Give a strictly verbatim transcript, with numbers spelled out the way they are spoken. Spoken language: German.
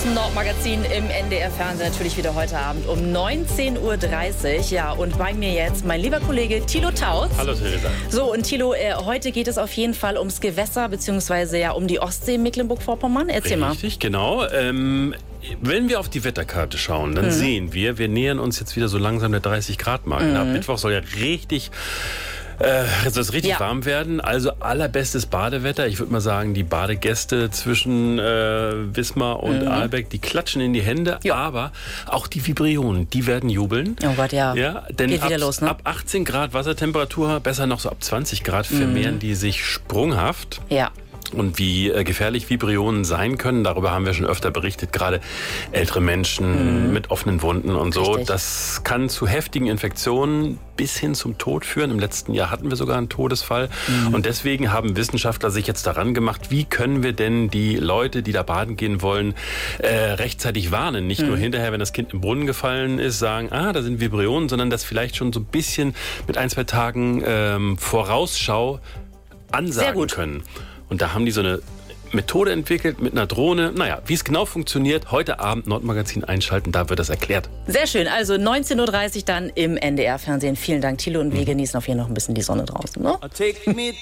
Nordmagazin im N D R-Fernsehen, natürlich wieder heute Abend um neunzehn Uhr dreißig. Ja, und bei mir jetzt mein lieber Kollege Thilo Tautz. Hallo Theresa. So, und Thilo, äh, heute geht es auf jeden Fall ums Gewässer, beziehungsweise ja um die Ostsee Mecklenburg-Vorpommern. Erzähl mal. Richtig, genau. Ähm, wenn wir auf die Wetterkarte schauen, dann mhm. sehen wir, wir nähern uns jetzt wieder so langsam der dreißig Grad Marke. Mhm. Ab Mittwoch soll ja richtig... Äh, es soll richtig ja. warm werden, also allerbestes Badewetter. Ich würde mal sagen, die Badegäste zwischen äh, Wismar und mhm. Ahlbeck, die klatschen in die Hände, ja. aber auch die Vibrionen, die werden jubeln. Oh Gott, ja. ja denn Geht ab, wieder los, ne? ab achtzehn Grad Wassertemperatur, besser noch so ab zwanzig Grad, vermehren mhm. die sich sprunghaft. Ja. Und wie äh, gefährlich Vibrionen sein können, darüber haben wir schon öfter berichtet, gerade ältere Menschen mhm. mit offenen Wunden und so. Richtig. Das kann zu heftigen Infektionen bis hin zum Tod führen. Im letzten Jahr hatten wir sogar einen Todesfall. Mhm. Und deswegen haben Wissenschaftler sich jetzt daran gemacht, wie können wir denn die Leute, die da baden gehen wollen, äh, rechtzeitig warnen. Nicht mhm. nur hinterher, wenn das Kind im Brunnen gefallen ist, sagen, ah, da sind Vibrionen, sondern das vielleicht schon so ein bisschen mit ein, zwei Tagen ähm, Vorausschau ansagen können. Und da haben die so eine Methode entwickelt mit einer Drohne. Naja, wie es genau funktioniert, heute Abend Nordmagazin einschalten, da wird das erklärt. Sehr schön, also neunzehn Uhr dreißig dann im N D R-Fernsehen. Vielen Dank, Thilo, und wir genießen auf jeden Fall noch ein bisschen die Sonne draußen. Ne?